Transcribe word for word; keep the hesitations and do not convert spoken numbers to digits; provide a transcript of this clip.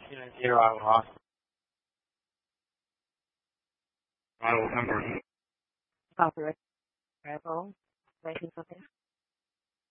Unit zero, I lost. I will number. Copyright. Travel. nineteen something.